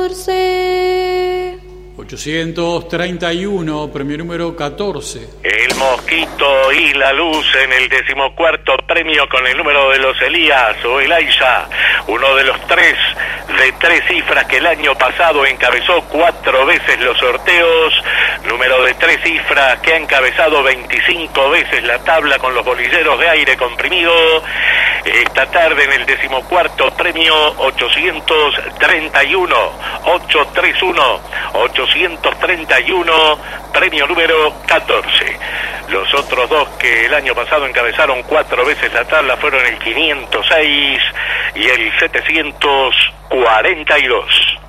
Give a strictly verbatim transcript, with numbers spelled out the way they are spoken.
catorce. ochocientos treinta y uno, premio número catorce. El Mosquito y la Luz en el decimocuarto premio con el número de los Elías o Elijah, uno de los tres de tres cifras que el año pasado encabezó cuatro veces los sorteos, número de tres cifras que ha encabezado veinticinco veces la tabla con los bolilleros de aire comprimido. Esta tarde en el decimocuarto premio ochocientos treinta y uno, ochocientos treinta y uno, ochocientos treinta y uno, premio número catorce. Los otros dos que el año pasado encabezaron cuatro veces la tabla fueron el quinientos seis y el setecientos cuarenta y dos.